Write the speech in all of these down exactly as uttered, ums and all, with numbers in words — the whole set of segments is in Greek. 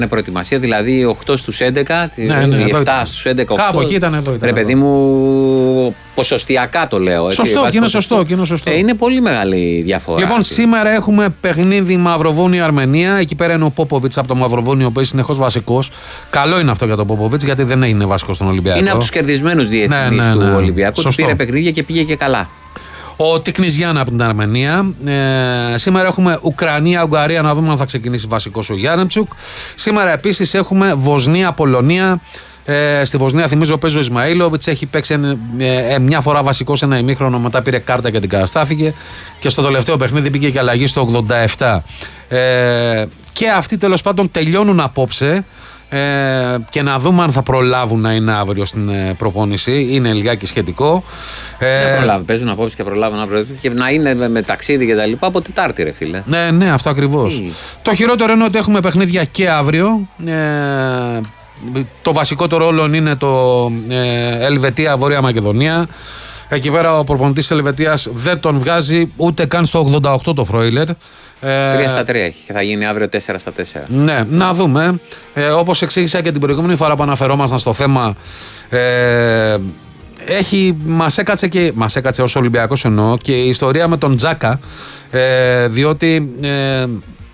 Είναι προετοιμασία, δηλαδή οκτώ στους έντεκα, ναι, ναι, επτά στους έντεκα, οκτώ. Κάπου εκεί ήταν εδώ. Ρε παιδί μου, ποσοστιακά το λέω. Έτσι, σωστό, και είναι σωστό, και είναι σωστό. Ε, είναι πολύ μεγάλη διαφορά. Λοιπόν, αυτή. Σήμερα έχουμε παιχνίδι Μαυροβούνιο-Αρμενία. Εκεί πέρα είναι ο Πόποβιτς από το Μαυροβούνιο, που είναι συνεχώς βασικός. Καλό είναι αυτό για τον Πόποβιτς, γιατί δεν είναι βασικός στον Ολυμπιακό. Είναι από τους κερδισμένους διεθνείς ναι, ναι, ναι. του Ολυμπιακού. Του πήρε παιχνίδια και πήγε και καλά. Ο Τίκνης Γιάννα από την Αρμενία. Ε, σήμερα έχουμε Ουκρανία-Ουγγαρία, να δούμε αν θα ξεκινήσει βασικός ο Γιάννεμτσουκ. Σήμερα επίσης έχουμε Βοσνία-Πολωνία. Ε, στη Βοσνία, θυμίζω, παίζει ο Ισμαήλοβιτς. Έχει παίξει ε, ε, μια φορά βασικό σε ένα ημίχρονο, μετά πήρε κάρτα και την καταστάθηκε. Και στο τελευταίο παιχνίδι πήγε και αλλαγή στο ογδόντα επτά. Ε, και αυτοί τέλος πάντων τελειώνουν απόψε. Ε, και να δούμε αν θα προλάβουν να είναι αύριο στην ε, προπόνηση. Είναι λιγάκι σχετικό. Δεν ε, προλάβουν, παίζουν απόψε και προλάβουν αύριο και να είναι με, με ταξίδι και τα λοιπά από Τετάρτη, ρε φίλε. Ναι, ναι, αυτό ακριβώς. Mm. Το χειρότερο είναι ότι έχουμε παιχνίδια και αύριο. Ε, το βασικότερο όλων είναι το ε, Ελβετία-Βόρεια Μακεδονία. Εκεί πέρα ο προπονητής της Ελβετίας δεν τον βγάζει ούτε καν στο ογδόντα οκτώ το Φρόιλερ. τρία στα τρία έχει και θα γίνει αύριο τέσσερα στα τέσσερα. Ναι, να δούμε. Ε, όπως εξήγησα και την προηγούμενη φορά που αναφερόμασταν στο θέμα, ε, έχει, μας έκατσε, και, μας έκατσε ως Ολυμπιακός εννοώ, και η ιστορία με τον Τζάκα, ε, διότι ε,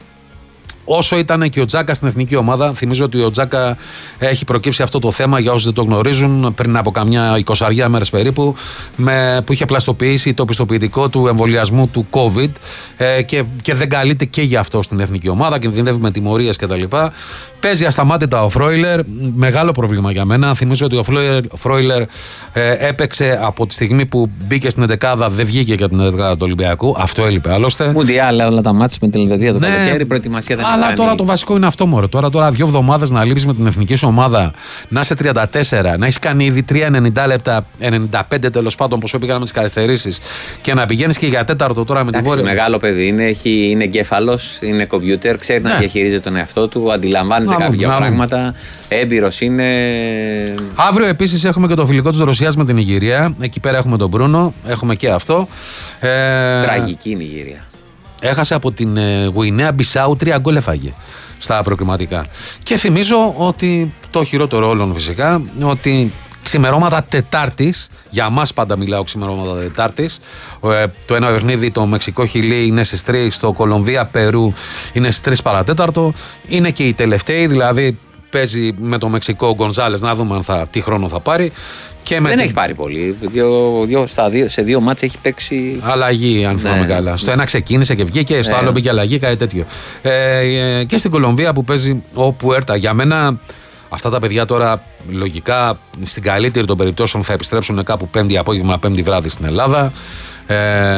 όσο ήταν και ο Τζάκα στην εθνική ομάδα, θυμίζω ότι ο Τζάκα έχει προκύψει αυτό το θέμα, για όσους δεν το γνωρίζουν, πριν από καμιά εικοσαριά μέρες περίπου, με, που είχε πλαστοποιήσει το πιστοποιητικό του εμβολιασμού του COVID ε, και, και δεν καλείται και γι' αυτό στην εθνική ομάδα, κινδυνεύει με τιμωρίες κτλ. Παίζει ασταμάτητα ο Φρόιλερ, μεγάλο πρόβλημα για μένα. Θυμίζω ότι ο Φρόιλερ ε, έπαιξε από τη στιγμή που μπήκε στην εντεκάδα, δεν βγήκε για την εντεκάδα του Ολυμπιακού. Αυτό έλειπε άλλωστε. Μουντιάλ, όλα τα μάτια με την Ελβετία το ναι, καλοκαίρι, προετοιμασία δεν αλλά τώρα το βασικό είναι αυτό, μωρέ. Τώρα, τώρα δύο εβδομάδες να λείπεις με την εθνική σου ομάδα, να είσαι τριάντα τέσσερα, να έχεις κάνει ήδη τρία ενενήντα λεπτά, ενενήντα πέντε τέλος πάντων, πόσο πήγαν με τις καθυστερήσεις, και να πηγαίνεις και για τέταρτο τώρα με τη Βόρεια. Είναι μεγάλο παιδί, είναι, έχει, είναι εγκέφαλος, είναι κομπιούτερ, ξέρει ναι. να διαχειρίζεται τον εαυτό του, αντιλαμβάνεται να κάποια να πράγματα. Έμπειρος είναι. Αύριο επίσης έχουμε και το φιλικό της Ρωσίας με την Ιγυρία. Εκεί πέρα έχουμε τον Μπρούνο, έχουμε και αυτό. Ε... Τραγική η Ιγυρία. Έχασε από την Γουινέα Μπισάου, τρία γκολ έφαγε στα προκριματικά. Και θυμίζω ότι το χειρότερο όλων φυσικά, ότι ξημερώματα Τετάρτης, για μας πάντα μιλάω ξημερώματα Τετάρτης, το ένα παιχνίδι το Μεξικό-Χιλή είναι στις τρεις, το Κολομβία-Περού είναι στις τρεις παρατέταρτο, είναι και οι τελευταίοι, δηλαδή παίζει με το Μεξικό ο Γκονζάλες, να δούμε αν θα, τι χρόνο θα πάρει. Και δεν την... έχει πάρει πολύ. Δύο, δύο, στα δύο, σε δύο μάτς έχει παίξει. Αλλαγή, αν θυμάμαι ναι. καλά. Στο ένα ξεκίνησε και βγήκε, στο ναι. άλλο μπήκε αλλαγή, κάτι τέτοιο. Ε, και στην Κολομβία που παίζει ο Πουέρτα. Για μένα, αυτά τα παιδιά τώρα λογικά στην καλύτερη των περιπτώσεων θα επιστρέψουν κάπου πέμπτη απόγευμα, πέμπτη βράδυ στην Ελλάδα. Ε,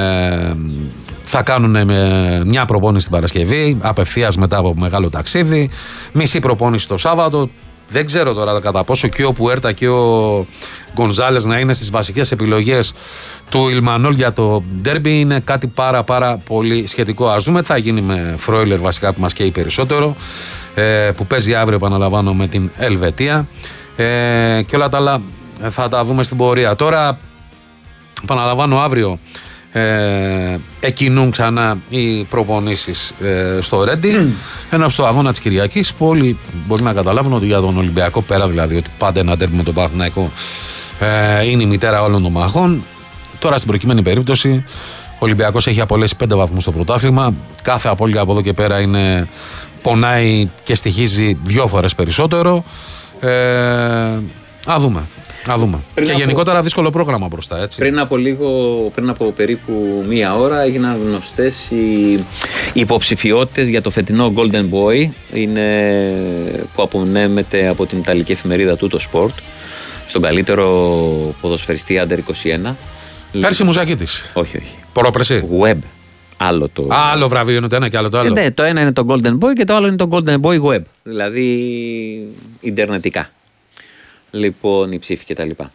θα κάνουν μια προπόνηση την Παρασκευή, απευθείας μετά από μεγάλο ταξίδι. Μισή προπόνηση το Σάββατο. Δεν ξέρω τώρα κατά πόσο και ο Πουέρτα και ο Γκονζάλες να είναι στις βασικές επιλογές του Ιλμανόλ για το ντέρμπι. Είναι κάτι πάρα πάρα πολύ σχετικό. Ας δούμε τι θα γίνει με Φρόιλερ βασικά που μας καίει περισσότερο, ε, που παίζει αύριο, επαναλαμβάνω, με την Ελβετία, ε, και όλα τα άλλα θα τα δούμε στην πορεία. Τώρα, επαναλαμβάνω, αύριο Ε, εκκινούν ξανά οι προπονήσεις ε, στο Ρέντι, mm. ενώ στο αγώνα της Κυριακής που όλοι μπορεί να καταλάβουν ότι για τον Ολυμπιακό, πέρα δηλαδή ότι πάντα ένα ντέρμπι με τον Παναθηναϊκό ε, είναι η μητέρα όλων των μαχών. Τώρα στην προκειμένη περίπτωση ο Ολυμπιακός έχει απολέσει πέντε βαθμούς στο πρωτάθλημα. Κάθε απώλεια από εδώ και πέρα είναι, πονάει και στοιχίζει δυο φορές περισσότερο. ε, Α δούμε. Να δούμε. Πριν και από... γενικότερα δύσκολο πρόγραμμα μπροστά, έτσι. Πριν από λίγο, πριν από περίπου μία ώρα έγιναν γνωστές οι υποψηφιότητες για το φετινό Golden Boy, είναι, που απονέμεται από την Ιταλική εφημερίδα Tutto Sport, στον καλύτερο ποδοσφαιριστή Under είκοσι ένα. Πέρσι Μουζακίτης. Όχι, όχι. Πρόπερσι. Web. Άλλο, το... άλλο βραβείο είναι το ένα και άλλο το άλλο. Ε, ναι, το ένα είναι το Golden Boy και το άλλο είναι το Golden Boy Web. Δηλαδή ιντερνετικά. Λοιπόν, η ψήφη και τα λοιπά.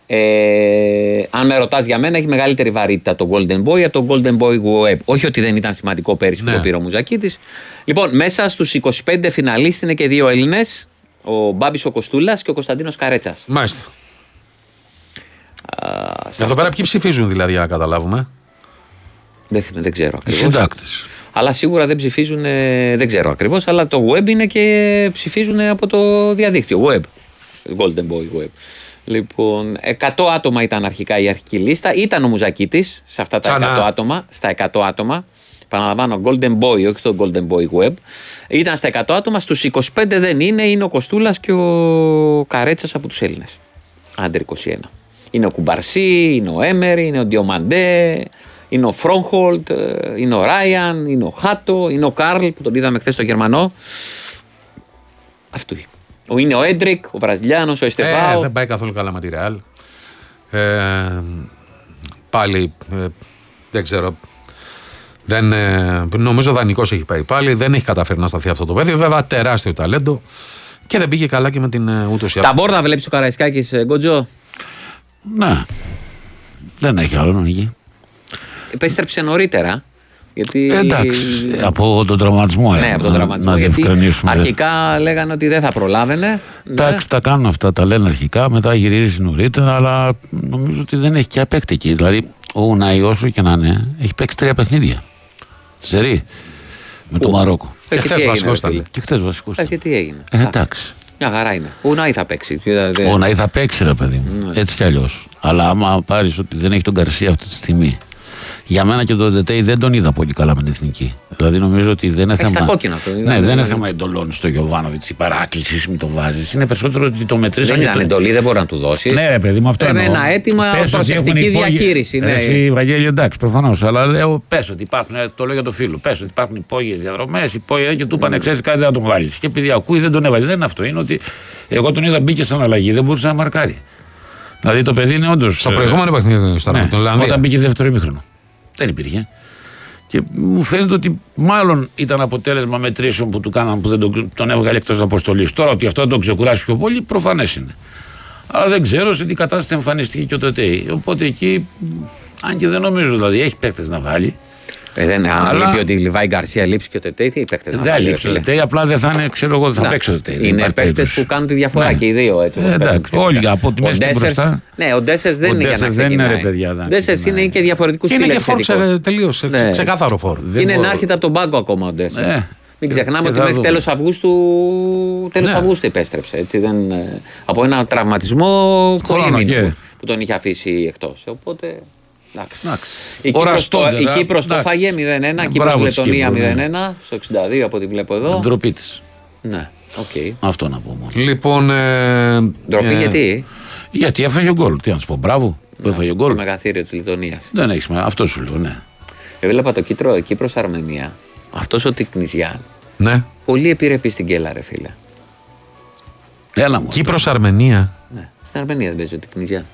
Ε, αν με ρωτάς για μένα, έχει μεγαλύτερη βαρύτητα το Golden Boy από το Golden Boy Web. Όχι ότι δεν ήταν σημαντικό πέρυσι ναι. που το πήρε ο Μουζακίτης. Λοιπόν, μέσα στους είκοσι πέντε φιναλίστ είναι και δύο Έλληνες, ο Μπάμπης ο Κοστούλας και ο Κωνσταντίνος Καρέτσας. Μάλιστα. Α, εδώ πέρα ποιοι ψηφίζουν δηλαδή, για να καταλάβουμε. Δεν, δεν ξέρω ακριβώς. Συντάκτες. Αλλά σίγουρα δεν ψηφίζουν, δεν ξέρω ακριβώς, αλλά το web είναι και ψηφίζουν από το διαδίκτυο. Web. Golden Boy Web. Λοιπόν, εκατό άτομα ήταν αρχικά η αρχική λίστα. Ήταν ο Μουζακίτης σε αυτά τα εκατό άτομα. Στα εκατό άτομα. Επαναλαμβάνω, Golden Boy, όχι το Golden Boy Web. Ήταν στα εκατό άτομα. Στους είκοσι πέντε δεν είναι. Είναι ο Κοστούλας και ο Καρέτσας από τους Έλληνες. Άντερ είκοσι ένα. Είναι ο Κουμπαρσί, είναι ο Έμερι, είναι ο Ντιομαντέ, είναι ο Φρόνχολτ, είναι ο Ράιαν, είναι ο Χάτο, είναι ο Κάρλ που τον είδαμε χθες στο Γερμανό. Αυτού. Είναι ο Έντρικ, ο Βραζιλιάνος, ο Εστεβάο. Ε, δεν πάει καθόλου καλά με τη Ρεάλ. Ε, πάλι ε, δεν ξέρω. Δεν, ε, νομίζω ο δανεικός έχει πάει πάλι. Δεν έχει καταφέρει να σταθεί αυτό το παιδί. Βέβαια τεράστιο ταλέντο. Και δεν πήγε καλά και με την ε, ούτως ή άλλως. Τα μπόρδα βλέπεις ο Καραϊσκάκης, Γκότζο. Ναι. Δεν έχει άλλο να ανοίγει. Επέστρεψε νωρίτερα. Γιατί... Εντάξει, από τον τραυματισμό. Ναι, από τον να, τραυματισμό. να γιατί διευκρινίσουμε. αρχικά λέγανε ότι δεν θα προλάβαινε. Εντάξει, ναι. τα κάνουν αυτά, τα λένε αρχικά, μετά γυρίζει νωρίτερα, αλλά νομίζω ότι δεν έχει και απέκτη εκεί. Δηλαδή, ο Ουνάι, όσο και να είναι, έχει παίξει τρία παιχνίδια. Σερί. Με το Μαρόκο. Και χθες βασικός ήταν. Και χθες βασικός ήταν. Και τι έγινε. Ε, εντάξει. Μια χαρά είναι. Ο Ουνάι θα παίξει. Ο Ουνάι θα παίξει, ρε παιδί μου. Ναι. Έτσι κι αλλιώς. Αλλά άμα πάρει ότι δεν έχει τον Γκαρσία αυτή τη στιγμή. Για μένα και τον Τετέι δεν τον είδα πολύ καλά με την εθνική. Δηλαδή νομίζω ότι δεν είναι θέμα. Στα κόκκινα το είδα. Ναι, δεν είναι θέμα εντολών στο Γιωβάνοβιτς, η παράκληση, μην το βάζει. Είναι περισσότερο ότι το μετρήσαμε. Δεν ήταν εντολή, δεν μπορεί να του δώσει. Ναι, ρε παιδί μου, αυτό είναι. Ένα αίτημα προσεκτική διαχείριση. Ναι. Εσύ, Βαγγέλη, εντάξει, προφανώς. Αλλά λέω, πες ότι υπάρχουν, το λέω για το φίλο, πες ότι υπάρχουν υπόγειες διαδρομές, υπόγειες και του είπανε, ξέρεις κάτι δεν θα τον βάλει. Και επειδή ακούει δεν τον έβαλε. Δεν είναι αυτό. Είναι ότι εγώ τον είδα μπήκε σαν αλλαγή, δεν μπορούσε να μαρκάρει. Δηλαδή το παιδί είναι όντως. Στο προηγούμενο παιχνίδι στο Ολλανδία. Όταν μπήκε δεύτερο ημίχρονο. Δεν υπήρχε. Και μου φαίνεται ότι μάλλον ήταν αποτέλεσμα μετρήσεων που του κάναν που δεν τον, τον έβγαλε εκτός αποστολής. Τώρα ότι αυτό τον ξεκουράσει πιο πολύ, προφανές είναι. Αλλά δεν ξέρω σε τι κατάσταση εμφανίστηκε και ο Τετέι. Οπότε εκεί, αν και δεν νομίζω, δηλαδή έχει παίκτες να βάλει. Ε, δεν αλλά... λείπει ότι η Λιβάη Γκαρσία λείψει και ο Τετέι, τι παίκτες να βάλει. Δεν λείψει ο Τετέι, απλά δεν θα είναι, ξέρω εγώ, δεν θα παίξει ο Τετέι. Είναι παίκτες που κάνουν τη διαφορά ναι. Και οι δύο έτσι. Ε, εντάξει, όλοι από τη μέση και μπροστά. Ναι, ο Ντέσσερς δεν είναι για να ξεκινάει. Δεν είναι ρε παιδιά. Ο Ντέσσερς είναι και διαφορετικού στυλ. Είναι και φόρ τελείως, ξεκάθαρο φόρ. Είναι να έρχεται από τον πάγκο ακόμα ο Ντέσσερς. Μην ξεχνάμε ότι μέχρι τέλος Αυγούστου, τέλος Αυγούστου επέστρεψε. Έτσι, δεν, από ένα τραυματισμό που τον είχε αφήσει εκτός. Οπότε. Η Κύπρος το, η Κύπρος το φάγε μηδέν ένα, Κύπρος Λετωνία μηδέν ένα στο εξήντα δύο από ό,τι βλέπω εδώ. Ντροπή της. Ναι, οκ. Okay. Αυτό να πω μόνο. Λοιπόν. Ε, Ντροπή ε, γιατί? Γιατί έφαγε γκολ. Τι να σου πω, μπράβο που έφαγε γκολ. Το μεγαθύριο της Λετωνίας. Δεν έχει σημασία, αυτό σου λέω, ναι. Έβλεπα το Κύπρος Αρμενία. Αυτός ο Τικνιζιάν. Ναι. Πολύ επιρρεπή στην γκέλα, ρε φίλε. Έλα μου. Κύπρος Αρμενία. Ναι, στην Αρμενία δεν παίζει ο Τικνιζιάν.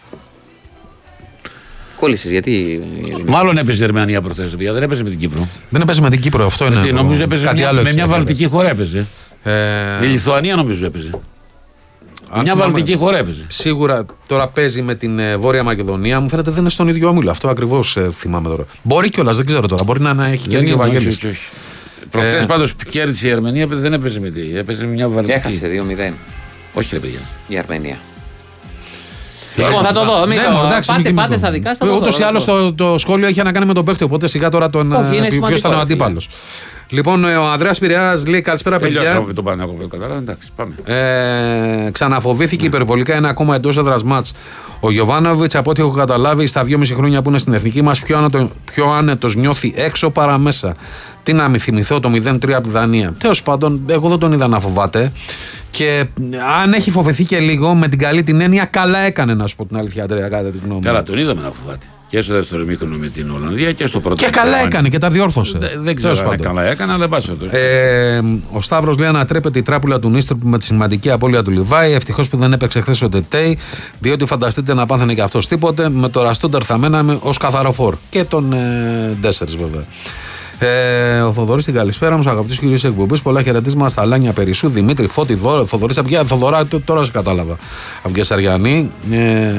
Κόλλησες, γιατί. Μάλλον έπαιζε η Γερμανία προχθές, δεν έπαιζε με την Κύπρο. Δεν έπαιζε με την Κύπρο, αυτό είναι. Γιατί νομίζω έπαιζε κάτι μια, άλλο με μια βαλτική χώρα έπαιζε. Ε... Η Λιθουανία νομίζω έπαιζε. Αν μια βαλτική χώρα έπαιζε. Σίγουρα τώρα παίζει με την ε, Βόρεια Μακεδονία. Μου φαίνεται δεν είναι στον ίδιο όμιλο. Αυτό ακριβώς ε, θυμάμαι τώρα. Μπορεί κιόλας, δεν ξέρω τώρα. Μπορεί να, να έχει και δύο Βαγγέλης. Προχθές πάντως που κέρδισε η Αρμενία δεν έπαιζε με τη. Έπαιζε με μια βαλτική. Έχασε δύο μηδέν. Όχι ρε παιδιά. Η Αρμενία. Λοιπόν, θα το δω. Μην ναι, το... εντάξει, πάτε, πάτε στα δικά σας. Ούτως ή άλλως το, το σχόλιο έχει να κάνει με τον παίκτη. Οπότε σιγά τώρα τον. Ποιος ήταν ο αντίπαλος. Λοιπόν, ο Ανδρέας Πειραίας λέει καλησπέρα παιδιά. Το πάνε, εντάξει, πάμε. Ε, ξαναφοβήθηκε υπερβολικά ένα ακόμα εντός έδρας μάτς. Ο Γιωβάνοβιτς, από ό,τι έχω καταλάβει, στα δυόμιση χρόνια που είναι στην εθνική μας, πιο, άνετο, πιο άνετος νιώθει έξω παρά μέσα. Τι να μην θυμηθώ το μηδέν τρία από τη Δανία. Τέλος πάντων, εγώ δεν τον είδα να φοβάται. Και αν έχει φοβηθεί και λίγο, με την καλή την έννοια, καλά έκανε να σου πω την αλήθεια, Αντρέα, κατά τη γνώμη. Καλά, τον είδαμε να φοβάται. Και στο δεύτερο ημίχρονο με την Ολλανδία και στο πρώτο. Και καλά έκανε και τα διόρθωσε. Δε, δεν ξέρω αν καλά έκανε, αλλά πάση ε, Ο Σταύρος λέει ανατρέπεται η τράπουλα του Νίστροπου με τη σημαντική απώλεια του Λιβάη. Ευτυχώς που δεν έπαιξε χθες ο Τετέι, διότι φανταστείτε να πάθανε και αυτός τίποτε. Με το Ραστούντερ θα μέναμε ως καθαρό φόρ. Και τον ε, Ντέσσερς βέβαια. Ε, ο Θοδωρής στην καλησπέρα μου, αγαπητούς κυρίους εκπομπής. Πολλά χαιρετίσματα στα Λάνια Περισσού, Δημήτρη, Φώτη, Δώρο. Θοδωρής από ποια Θοδωρά, τώρα σε κατάλαβα. Από ποια Σαριανή. Ε,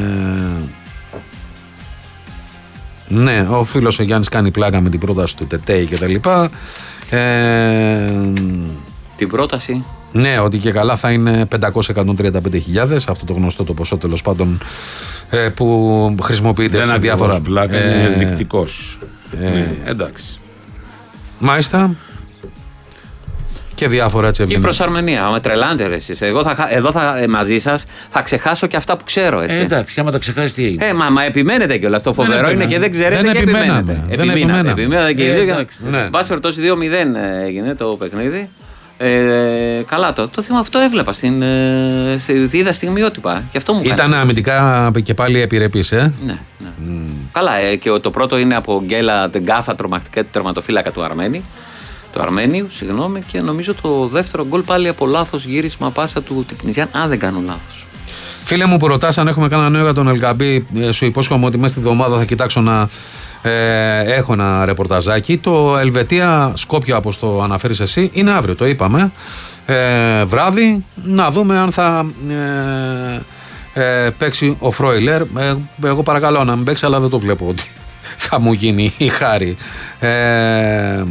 ναι, ο φίλος ο Γιάννης κάνει πλάκα με την πρόταση του Τετέι και τα λοιπά. Ε, την πρόταση. Ναι, ότι και καλά θα είναι πεντακόσιες εκατόν τριάντα πέντε χιλιάδες, αυτό το γνωστό το ποσό τέλος πάντων ε, που χρησιμοποιείται δεν σε διάφορα. Πλάκα, ε, είναι δεικτικός. Ε, ναι, εντάξει. Μάλιστα. Και διάφορα έτσι Και προς Αρμενία. Με τρελάντε ρε εσείς. Εγώ θα, εδώ θα, ε, μαζί σας θα ξεχάσω και αυτά που ξέρω. Έτσι. Ε, εντάξει, άμα τα ξεχάσει τι έγινε. Ε, μα, μα επιμένετε κιόλας. Το φοβερό είναι και δεν ξέρετε δεν και επιμένετε. Δεν Επιμένατε. Επιμένατε και οι δύο. Ναι. Μπας περιπτώσει δύο μηδέν έγινε το παιχνίδι. Ε, καλά το. Το θέμα αυτό έβλεπα. Στην, ε, στη, είδα στιγμιότυπα. Και αυτό μου κάνει. Ήταν αμυντικά και πάλι επιρρεπής, ε. Ναι, ναι. Mm. Καλά, ε, και το πρώτο είναι από Γκέλα Τεγκάφα, τρομακτικά του τερματοφύλακα του Αρμένη. Του Αρμένιου, συγγνώμη, και νομίζω το δεύτερο γκολ πάλι από λάθος γύρισμα πάσα του Τικνιζιάν, αν δεν κάνω λάθος. Φίλε μου που ρωτάς αν έχουμε κανένα νέο για τον Ελκαμπή, σου υπόσχομαι ότι μέσα στη εβδομάδα θα κοιτάξω να ε, έχω ένα ρεπορταζάκι. Το Ελβετία Σκόπια, όπως το αναφέρεις εσύ, είναι αύριο, το είπαμε. Ε, βράδυ, να δούμε αν θα ε, ε, παίξει ο Φρόιλερ. Ε, εγώ παρακαλώ να μην παίξει, αλλά δεν το βλέπω ότι θα μου γίνει η χάρη. Ε,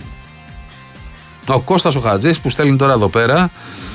Ο Κώστας ο Χατζής που στέλνει τώρα εδώ πέρα.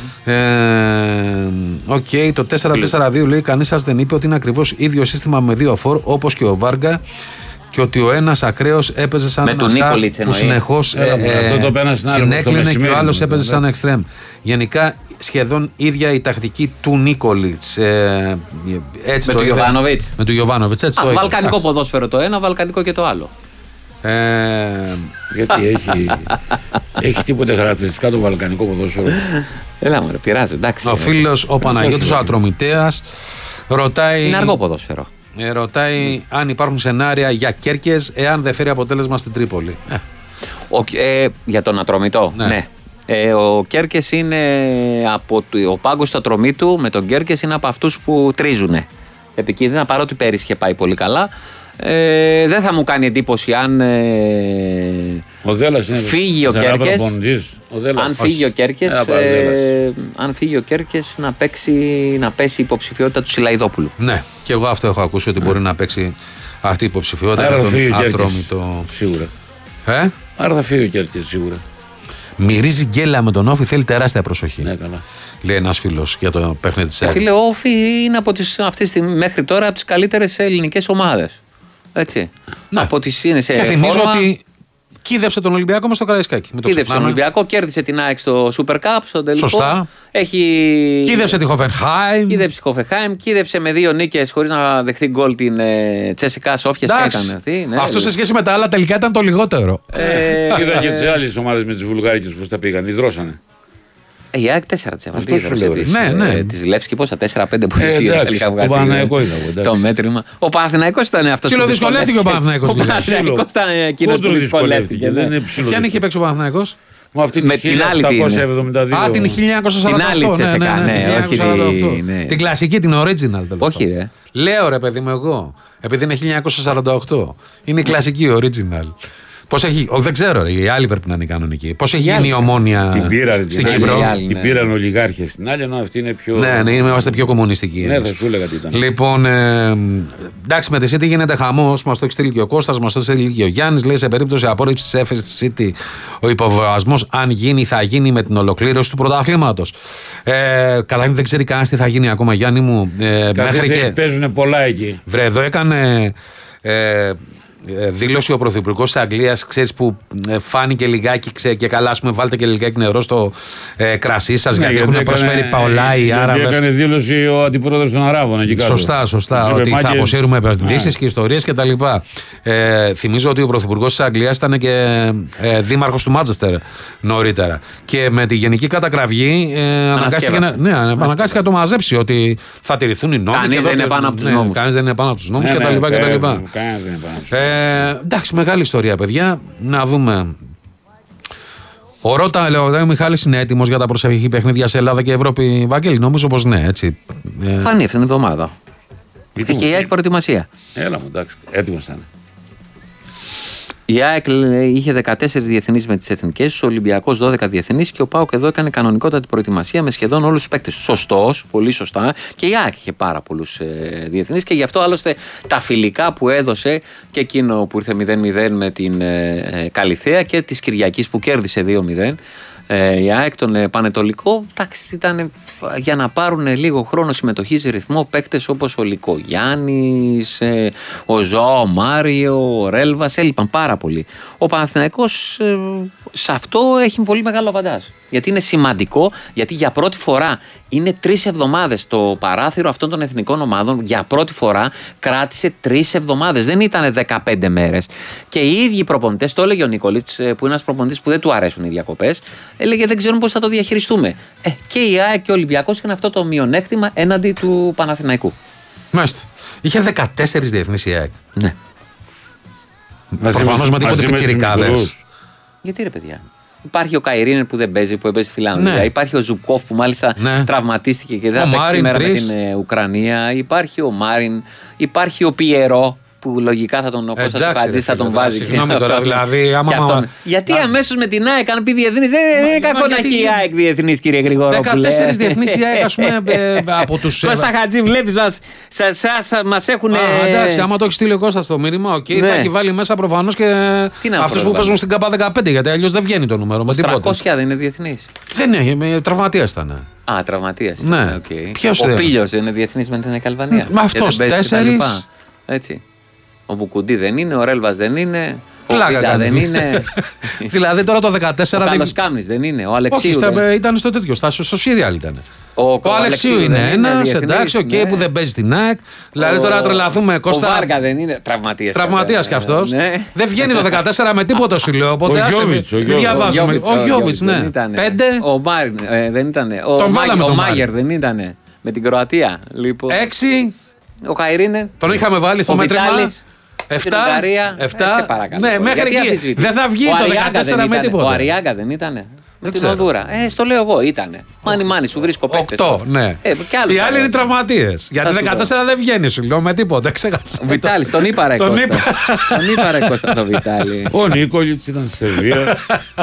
Οκ, ε, okay, το τέσσερα τέσσερα δύο λέει: κανείς σας δεν είπε ότι είναι ακριβώς ίδιο σύστημα με δύο φορ όπως και ο Βάργα και ότι ο ένας ακραίος έπαιζε σαν ένα σκάφ που συνεχώς ε, ε, συνέκλεινε και ο άλλος έπαιζε σαν εξτρέμ. Γενικά σχεδόν ίδια η τακτική του Νίκολιτς. Ε, έτσι με το του Γιοβάνοβιτς. Με του Γιοβάνοβιτς. Έτσι Α, το βαλκανικό ποδόσφαιρο το ένα, βαλκανικό και το άλλο. Ε, Γιατί έχει, έχει τίποτε χαρακτηριστικά το βαλκανικό ποδόσφαιρο. Έλα μωρέ, πειράζει, εντάξει. Ο φίλος ο Παναγιώτης ο Ατρομητέας ρωτάει. Είναι αργό ποδόσφαιρο. Ε, ρωτάει mm. αν υπάρχουν σενάρια για Κέρκες εάν δεν φέρει αποτέλεσμα στην Τρίπολη. Ε. Ο, ε, για τον Ατρομητό, ναι. ναι. Ε, ο Κέρκες είναι από το, ο πάγκος του Ατρομήτου με τον Κέρκες είναι από αυτούς που τρίζουνε. Επικίνδυνα, παρότι πέρυσι είχε πάει πολύ καλά. Ε, δεν θα μου κάνει εντύπωση αν ε, ο Δέλλας είναι φύγει ο Κέρκες. Ο Δέλλας, αν φύγει ο Κέρκες, ε, αν φύγει ο Κέρκες να, παίξει, να πέσει η υποψηφιότητα του Σιλαϊδόπουλου. Ναι, και εγώ αυτό έχω ακούσει ότι μπορεί να παίξει αυτή η υποψηφιότητα. Άρα για θα φύγει ο Κέρκες σίγουρα. Ε? Άρα θα φύγει ο Κέρκες σίγουρα. Μυρίζει γκέλα με τον Όφη, θέλει τεράστια προσοχή. Ναι, καλά. Λέει ένας φίλος για το παιχνίδι της ΑΕΚ. Φίλε, ο Όφη είναι από τις, αυτή τη, μέχρι τώρα από τις καλύτερες ελληνικές ομάδες. Έτσι. Ναι. Από τις είναι σε και θυμίζω φόρμα, ότι κίδεψε τον Ολυμπιακό μες στο Καραϊσκάκι. Κίδεψε τον Ολυμπιακό, κέρδισε την ΑΕΚ στο Super Cup, στο τελικό. Σωστά. Έχει... Κίδεψε τη Χόφενχάιμ. Κίδεψε τη Χόφενχάιμ, κίδεψε με δύο νίκες χωρίς να δεχθεί γκολ την ε, Τσέσικα Σόφια. Ναι, αυτό σε σχέση με τα άλλα τελικά ήταν το λιγότερο. Ε, Είδα και τις άλλες ομάδες με τις βουλγάρικες πώς τα πήγαν, υδρώσανε. Η ΑΕΚ τέσσερα της Αυτό σου λέω. Ναι, ναι. Της Λεύσκη πόσα, τέσσερα πέντε που εσύ τελικά βγάζει. Το Παναθηναϊκό ήταν. Το μέτρημα. Ο Παναθηναϊκός ήταν αυτός που ψιλοδυσκολεύτηκε ο Παναθηναϊκός. Ο Παναθηναϊκός ήταν εκείνος που δυσκολεύτηκε. Ποια είχε παίξει ο Παναθηναϊκός? Με την άλλη την. Α, την χίλια εννιακόσια σαράντα οκτώ. Την άλλη Τσέσικα, ναι, όχι. Την κλασική, την original. Όχι ρε. Λέω ρε παιδί μου εγώ, επειδή είναι χίλια εννιακόσια σαράντα οκτώ. Είναι η κλασική original. Πώς έχει, ο, δεν ξέρω, ρε, οι άλλοι πρέπει να είναι κανονικοί. Πώς έχει γίνει η Ομόνια την πήρα, στην την Κύπρο? Άλλη, την ναι. πήραν ολιγάρχες. Στην άλλη, ενώ αυτή είναι πιο. Ναι, ναι, είμαστε πιο κομμουνιστικοί. Ναι, θα σου έλεγα τι ήταν. Λοιπόν, ε, εντάξει, με τη City γίνεται χαμός. Μας το έχει στείλει και ο Κώστας, μας το έχει στείλει και ο Γιάννης. Λέει σε περίπτωση απόρριψης της έφεσης της City, ο υποβιβασμός, αν γίνει, θα γίνει με την ολοκλήρωση του πρωταθλήματος. Ε, Καταρχήν δεν ξέρει κανένας τι θα γίνει ακόμα, Γιάννη μου. Ε, μέχρι και παίζουν πολλά εκεί. Βρε, εδώ έκανε. Ε, δήλωση ο Πρωθυπουργός της Αγγλίας, ξέρεις, που φάνηκε λιγάκι, ξέρει, και καλά, ας πούμε, βάλτε και λιγάκι νερό στο ε, κρασί σας, ναι, γιατί έχουν έκανε, προσφέρει παολά οι Άραβες. Έκανε δήλωση ο αντιπρόεδρος των Αράβων εκεί κάτω. Σωστά, σωστά, ότι θα αποσύρουμε επενδύσεις και ιστορίες κτλ. Ε, θυμίζω ότι ο Πρωθυπουργός της Αγγλίας ήταν και ε, δήμαρχος του Μάντσεστερ νωρίτερα. Και με τη γενική κατακραυγή ε, αναγκάστηκε να, ναι, αναγκάστηκε να το μαζέψει, ότι θα τηρηθούν οι νόμοι. Κανείς δεν είναι πάνω από τους νόμους. Κανείς δεν είναι πάνω από τους νόμους κτλ. Ε, εντάξει, μεγάλη ιστορία, παιδιά. Να δούμε. Ο Ρώτα, λέω, ο Μιχάλης είναι έτοιμος για τα προσεχή παιχνίδια σε Ελλάδα και Ευρώπη. Βαγγέλη, νομίζω πως ναι, έτσι. Φάνη αυτήν την εβδομάδα. Έχει η ΑΕΚ προετοιμασία. Έλα μου, εντάξει, έτοιμος θα είναι. Η ΑΕΚ είχε δεκατέσσερις διεθνείς με τις εθνικές, ο Ολυμπιακός δώδεκα διεθνείς και ο ΠΑΟΚ εδώ έκανε κανονικότατη προετοιμασία με σχεδόν όλους τους παίκτες. Σωστός, πολύ σωστά. Και η ΑΕΚ είχε πάρα πολλούς ε, διεθνείς και γι' αυτό άλλωστε τα φιλικά που έδωσε και εκείνο που ήρθε μηδέν μηδέν με την ε, Καλιθέα και της Κυριακής που κέρδισε δύο μηδέν ε, η ΑΕΚ, τον ε, Πανετολικό. Εντάξει, ήταν για να πάρουν λίγο χρόνο συμμετοχής, ρυθμό, παίκτες όπως ο Λικογιάννης, ε, ο Ζωάο Μάριο, ο Ρέλβας, έλειπαν πάρα πολύ. Ο Παναθηναϊκός ε, σε αυτό έχει πολύ μεγάλο αβαντάζ. Γιατί είναι σημαντικό, γιατί για πρώτη φορά είναι τρεις εβδομάδες το παράθυρο αυτών των εθνικών ομάδων. Για πρώτη φορά κράτησε τρεις εβδομάδες. Δεν ήταν δεκαπέντε μέρες. Και οι ίδιοι προπονητές, το έλεγε ο Νίκολιτς, που είναι ένας προπονητής που δεν του αρέσουν οι διακοπές, έλεγε δεν ξέρουν πώς θα το διαχειριστούμε. Ε, και η ΑΕΚ και ο Ολυμπιακός είχαν αυτό το μειονέκτημα έναντι του Παναθηναϊκού. Μάλιστα. Είχε δεκατέσσερις διεθνείς η ΑΕΚ. Ναι. Προφανώς με τίποτε πιτσιρικάδες. Γιατί ρε παιδιά. Υπάρχει ο Καϊρίνερ που δεν παίζει, που έπαιζε στη Φιλανδία. Ναι. Υπάρχει ο Ζουκόφ που μάλιστα ναι. τραυματίστηκε και δεν θα παίξει σήμερα με την ε, Ουκρανία. Υπάρχει ο Μάριν. Υπάρχει ο Πιερό που λογικά θα τον, ο Κώστας ο Χατζής θα τον βάζει. Συγγνώμη τώρα, δηλαδή. Άμα αυτόν. Γιατί αμέσως με την ΑΕΚ, αν πει διεθνής, δεν είναι κακό να έχει η ΑΕΚ διεθνής, κύριε Γρηγορόπουλε. δεκατέσσερις διεθνείς η ΑΕΚ, ας πούμε, από τους. Κώστα Χατζή, βλέπεις μας έχουν. Εντάξει, άμα το έχει στείλει ο Κώστας το μήνυμα, οκ, θα έχει βάλει μέσα προφανώς και αυτούς που παίζουν στην ΚΑΠΑ δεκαπέντε, γιατί αλλιώς δεν βγαίνει το νούμερο. Με τίποτα. τριακόσια δεν είναι διεθνής. Δεν είναι, τραυματίας ήταν. Α, τραυματίας. Ναι. Ο Πίλιος είναι διεθνής με την Καλβανία. Με αυτός τέσσερις. Έτσι. Ο Μπουκουντή δεν είναι, ο Ρέλβας δεν είναι, ο Πλάκα δεν είναι. Δηλαδή τώρα το δεκατέσσερα. Ο Κάλλος Κάμνης δεν είναι, ο Αλεξίου. Όχι, δεν... ήταν στο τέτοιο, στο Σύριαλ ήταν. Ο, ο, ο Αλεξίου είναι ένας, εντάξει, οκ, okay, ναι. που δεν παίζει στην ΑΕΚ. Δηλαδή τώρα τρελαθούμε, Κώστα. Ο Βάργα δεν είναι, τραυματίας. Τραυματίας κι αυτός. Ναι. Δεν βγαίνει το δεκατέσσερα με τίποτα σου λέω. Οπότε ο Γιώβιτς, ο διαβάζουμε. Ο Γιώβιτς, ναι. Πέντε. Ο Μάριν δεν ήταν. Ο Μάγερ δεν ήταν. Με την Κροατία. Έξι. Ο Καϊρίνε. Τον είχαμε βάλει στο μέτρημα. Εφτά. Εφτά. Ναι, μέχρι εκεί. Δεν θα βγει το δεκατέσσερα με τίποτα. Ο Αριάγκα δεν ήτανε. Με την Οδούρα. Ε, στο λέω εγώ, ήτανε. Μάνι μάνι, σου βρίσκω παίκτες. Οκτώ, ναι. Ε, οι άλλοι είναι τραυματίες. Γιατί δεκατέσσερα δεν βγαίνει, σου λέω με τίποτα. Ξέχασα. Ο Βιτάλης, τον είπα ρε Κώστα. Τον είπα ρε Κώστα τον Βιτάλη. Ο Νίκολιτς ήταν στη Σερβία.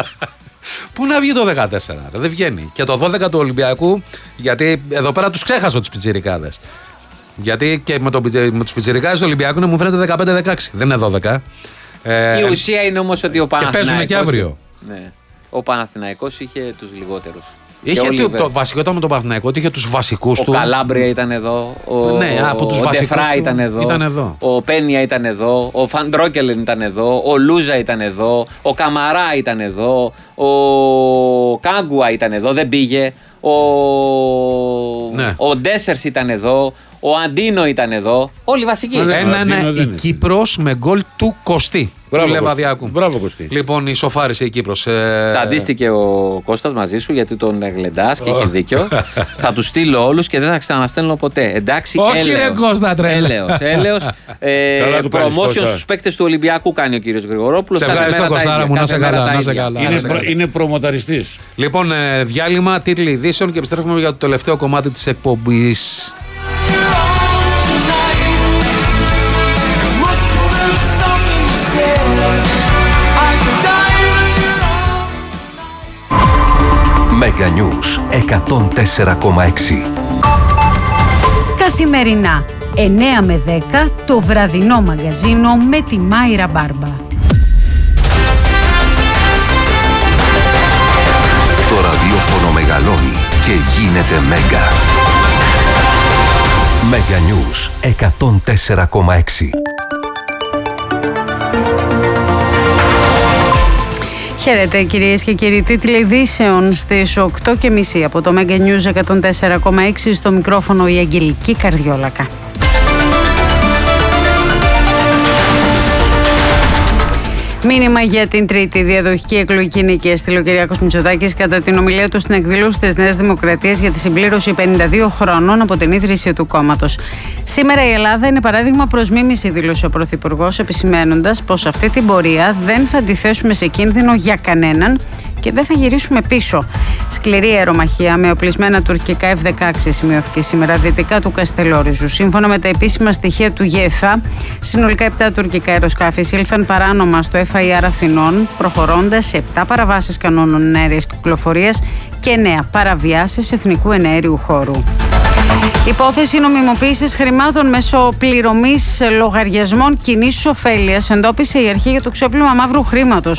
Πού να βγει το δεκατέσσερα, δεν βγαίνει. Και το δώδεκα του Ολυμπιακού, γιατί εδώ πέρα τους ξέχασα τους πιτσιρικάδες. Γιατί και με, το, με τους πιτσιρικάδες του Ολυμπιακού μου φαίνεται δεκαπέντε δεκαέξι. Δεν είναι δώδεκα. Ε, η ουσία είναι όμως ότι ο Παναθηναϊκός. Και παίζουν και αύριο. Ναι. Ο Παναθηναϊκός είχε τους λιγότερους. Είχε το, το βασικό ήταν με τον Παναθηναϊκό ότι είχε τους βασικούς ο του. Ο Καλάμπρια ήταν εδώ. Ο, ναι, από τους ο Ντεφρά ήταν εδώ. ήταν εδώ. Ο Πένια ήταν εδώ. Ο Φαντρόκελεν ήταν εδώ. Ο Λούζα ήταν εδώ. Ο Καμαρά ήταν εδώ. Ο Κάγκουα ήταν εδώ. Δεν πήγε. Ο, ναι. ο Ντέσσερς ήταν εδώ. Ο Αντίνο ήταν εδώ. Όλοι βασικοί. Ένα-ένα η Κύπρος με γκολ του Κωστή. Μπράβο, Μπράβο Κωστή. Λοιπόν, ισοφάρισε η Κύπρος. Ε... Τσαντίστηκε ο Κώστας μαζί σου γιατί τον γλεντάς και έχει δίκιο. Θα του στείλω όλους και δεν θα ξαναστέλνω ποτέ. Εντάξει, όχι έλεος. Ρε Κώστα, τρέλα. Έλεος, έλεος. ε, Προμόσιο στους παίκτες του Ολυμπιακού κάνει ο κύριος Γρηγορόπουλος. Σε ευχαριστώ Κωστάρα μου, να σε καλά. Να σε καλά. Είναι, προ, είναι προμοταριστής. Λοιπόν, ε, διάλειμμα, τίτλοι ειδήσεων και επιστρέφουμε για το τελευταίο κομμάτι της εκπομπής. Mega News εκατόν τέσσερα κόμμα έξι. Καθημερινά εννέα με δέκα το βραδινό μαγκαζίνο με τη Μάιρα Μπάρμπα. Το ραδιόφωνο μεγαλώνει και γίνεται Μέγκα. Mega News εκατόν τέσσερα κόμμα έξι. Χαίρετε κυρίες και κύριοι, τίτλοι ειδήσεων στις οκτώ και μισή από το Mega News εκατόν τέσσερα κόμμα έξι, στο μικρόφωνο η Αγγελική Καρδιόλακα. Μήνυμα για την τρίτη διαδοχική εκλογική νίκη έστειλε ο Κυριάκος Μητσοτάκης κατά την ομιλία του στην εκδήλωση της Νέας Δημοκρατίας για τη συμπλήρωση πενήντα δύο χρόνων από την ίδρυση του κόμματος. Σήμερα η Ελλάδα είναι παράδειγμα προς μίμηση, δήλωσε ο Πρωθυπουργός, επισημαίνοντας πως αυτή την πορεία δεν θα αντιθέσουμε σε κίνδυνο για κανέναν και δεν θα γυρίσουμε πίσω. Σκληρή αερομαχία με οπλισμένα τουρκικά εφ δεκαέξι σημειώθηκε σήμερα δυτικά του Καστελόριζου. Σύμφωνα με τα επίσημα στοιχεία του ΓΕΘΑ, συνολικά επτά τουρκικά αεροσκάφη ήλθαν παράνομα στο εφ άι αρ Αθηνών, προχωρώντας σε επτά παραβάσεις κανόνων εναέριας κυκλοφορίας και εννέα παραβιάσεις εθνικού εναέριου χώρου. Υπόθεση νομιμοποίησης χρημάτων μέσω πληρωμής λογαριασμών κοινής ωφέλειας εντόπισε η αρχή για το ξέπλυμα μαύρου χρήματος.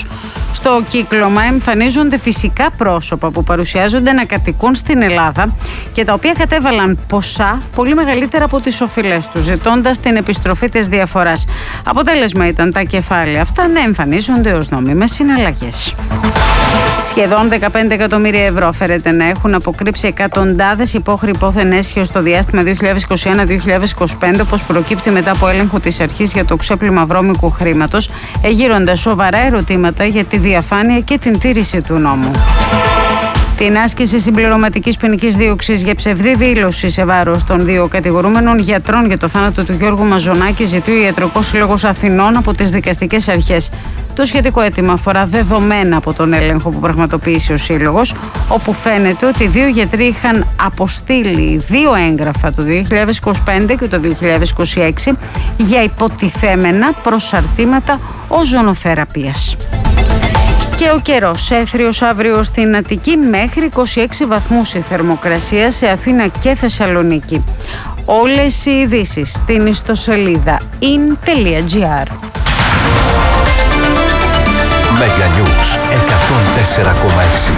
Στο κύκλωμα εμφανίζονται φυσικά πρόσωπα που παρουσιάζονται να κατοικούν στην Ελλάδα και τα οποία κατέβαλαν ποσά πολύ μεγαλύτερα από τις οφειλές τους, ζητώντας την επιστροφή της διαφοράς. Αποτέλεσμα ήταν τα κεφάλαια αυτά να εμφανίζονται ως νόμιμες συναλλαγές. Σχεδόν δεκαπέντε εκατομμύρια ευρώ φέρεται να έχουν αποκρύψει εκατοντάδες υπόχροι υπόθεν έσχεως στο διάστημα δύο χιλιάδες είκοσι ένα με δύο χιλιάδες είκοσι πέντε, όπως προκύπτει μετά από έλεγχο της αρχής για το ξέπλυμα βρώμικου χρήματος, εγείροντας σοβαρά ερωτήματα για τη διαφάνεια και την τήρηση του νόμου. Την άσκηση συμπληρωματικής ποινικής δίωξης για ψευδή δήλωση σε βάρος των δύο κατηγορούμενων γιατρών για το θάνατο του Γιώργου Μαζονάκη ζητεί ο Ιατρικός Σύλλογος Αθηνών από τις δικαστικές αρχές. Το σχετικό αίτημα αφορά δεδομένα από τον έλεγχο που πραγματοποίησε ο Σύλλογος, όπου φαίνεται ότι οι δύο γιατροί είχαν αποστείλει δύο έγγραφα το δύο χιλιάδες είκοσι πέντε και το δύο χιλιάδες είκοσι έξι για υποτιθέμενα προσαρτήματα οζονοθεραπείας. Και ο καιρός, έθριος αύριο στην Αττική μέχρι είκοσι έξι βαθμούς η θερμοκρασία, σε Αθήνα και Θεσσαλονίκη. Όλες οι ειδήσεις στην ιστοσελίδα in τελεία gr. Mega News εκατόν τέσσερα κόμμα έξι.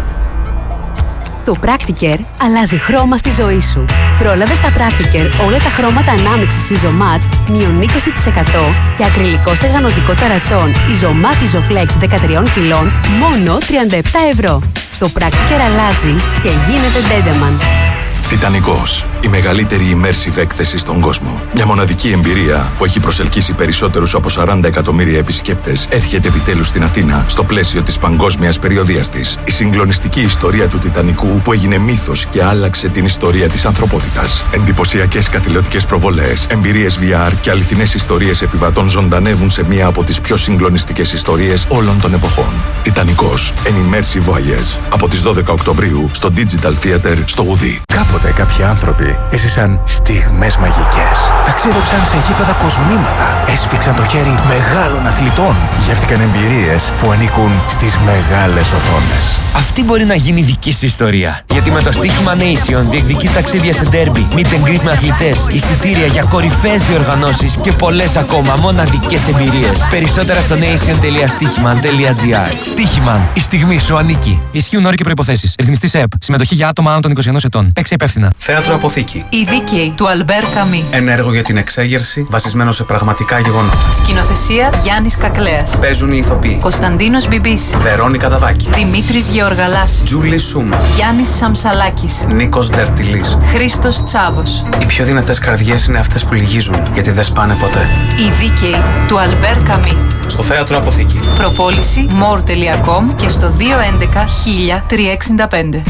Το Practicare αλλάζει χρώμα στη ζωή σου. Πρόλαβε στα Practicare όλα τα χρώματα ανάμειξης Isomat μείον είκοσι τοις εκατό και ακριλικό στεγανωτικό ταρατσόν Isomat Isoflex δεκατρία κιλών μόνο τριάντα επτά ευρώ. Το Practicare αλλάζει και γίνεται Dendeman. Τιτανικός. Η μεγαλύτερη immersive έκθεση στον κόσμο. Μια μοναδική εμπειρία που έχει προσελκύσει περισσότερους από σαράντα εκατομμύρια επισκέπτες έρχεται επιτέλους στην Αθήνα στο πλαίσιο της παγκόσμιας περιοδείας της. Η συγκλονιστική ιστορία του Τιτανικού που έγινε μύθος και άλλαξε την ιστορία της ανθρωπότητας. Εντυπωσιακές καθηλωτικές προβολές, εμπειρίες βι αρ και αληθινές ιστορίες επιβατών ζωντανεύουν σε μία από τις πιο συγκλονιστικές ιστορίες όλων των εποχών. Τιτανικός. An immersive voyage. Από τις δώδεκα Οκτωβρίου στο Digital Theater στο Γουδί. Κάποτε κάποιοι άνθρωποι έζησαν στιγμές μαγικές. Ταξίδεψαν σε γήπεδα κοσμήματα. Έσφιξαν το χέρι μεγάλων αθλητών. Γεύτηκαν εμπειρίες που ανήκουν στις μεγάλες οθόνες. Αυτή μπορεί να γίνει δική σου ιστορία. Γιατί με το στοίχημα Nation διεκδικείς ταξίδια σε ντέρμπι, meet and greet με αθλητές, εισιτήρια για κορυφαίες διοργανώσεις και πολλές ακόμα μοναδικές εμπειρίες. Περισσότερα στο nation τελεία στοίχημαν τελεία gr. Στοίχημαν. Η στιγμή σου ανήκει. Ισχύουν όροι και προϋποθέσεις. Ρυθμιστής ΕΕΠ. Συμμετοχή για άτομα άνω των είκοσι ενός ετών. Παίξε υπεύθυνα. Θέατρο Αποθήκη. Η Δίκαιη του Αλμπέρ Καμί. Ένα έργο για την εξέγερση βασισμένο σε πραγματικά γεγονότα. Σκηνοθεσία Γιάννης Κακλέας. Παίζουν οι ηθοποιοί Κωνσταντίνος Μπιμπής. Βερόνικα Δαδάκη. Δημήτρης Γεωργαλάς. Τζούλη Σούμα. Γιάννης Σαμσαλάκης. Νίκος Δερτιλής. Χρήστος Τσάβος. Οι πιο δυνατές καρδιές είναι αυτές που λυγίζουν, γιατί δεν σπάνε ποτέ. Η Δίκαιη του Αλμπέρ Καμί. Στο Θέατρο Αποθήκη. Προπόληση more τελεία com και στο δύο έντεκα χίλια τριακόσια εξήντα πέντε.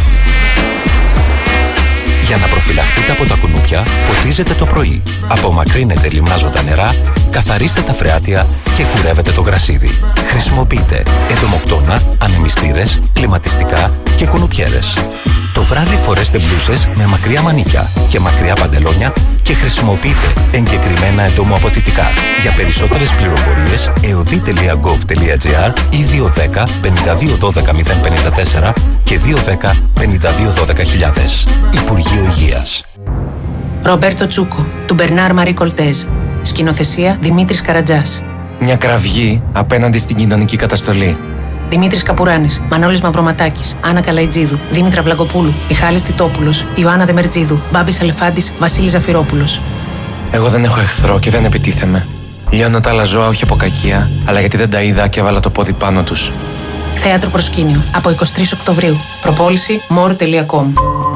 Για να προφυλαχτείτε από τα κουνούπια, ποτίζετε το πρωί. Απομακρύνετε λιμνάζοντα νερά, καθαρίστε τα φρεάτια και κουρεύετε το γρασίδι. Χρησιμοποιείτε εντομοκτώνα, ανεμιστήρες, κλιματιστικά και κουνουπιέρες. Το βράδυ φορέστε μπλούσες με μακριά μανίκια και μακριά παντελόνια και χρησιμοποιείτε εγκεκριμένα εντομοαποθητικά. Για περισσότερες πληροφορίες, εωδή τελεία γκοβ τελεία gr ή δύο ένα μηδέν πέντε δύο ένα δύο μηδέν πέντε τέσσερα και δύο ένα μηδέν πέντε δύο ένα δύο χιλιάδες. Υπουργείο Υγείας. Ρομπέρτο Τσούκο, του Μπερνάρ Μαρί Κολτέζ. Σκηνοθεσία Δημήτρης Καρατζάς. Μια κραυγή απέναντι στην κοινωνική καταστολή. Δημήτρης Καπουράνης, Μανώλης Μαυροματάκης, Άννα Καλαϊτζίδου, Δήμητρα Βλαγκοπούλου, Μιχάλης Τιτόπουλος, Ιωάννα Δεμερτζίδου, Μπάμπης Αλεφάντης, Βασίλης Ζαφυρόπουλος. Εγώ δεν έχω εχθρό και δεν επιτίθεμαι. Λιώνω τα άλλα ζώα όχι από κακία, αλλά γιατί δεν τα είδα και έβαλα το πόδι πάνω τους. Θέατρο Προσκήνιο, από εικοστή τρίτη Οκτωβρίου. Προπόληση more τελεία com.